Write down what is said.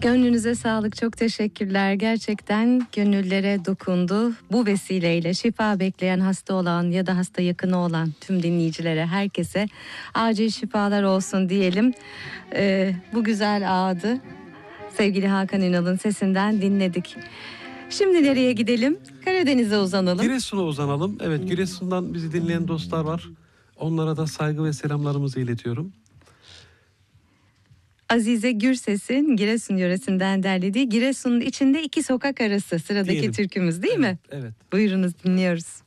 Gönlünüze sağlık, çok teşekkürler. Gerçekten gönüllere dokundu. Bu vesileyle şifa bekleyen, hasta olan ya da hasta yakını olan tüm dinleyicilere, herkese acil şifalar olsun diyelim. Bu güzel ağdı sevgili Hakan Ünal'ın sesinden dinledik. Şimdi nereye gidelim? Karadeniz'e uzanalım. Giresun'a uzanalım. Evet, Giresun'dan bizi dinleyen dostlar var. Onlara da saygı ve selamlarımızı iletiyorum. Azize Gürses'in Giresun yöresinden derlediği Giresun'un içinde iki sokak arası sıradaki Diyelim. türkümüz değil mi? Evet. Buyurunuz, dinliyoruz.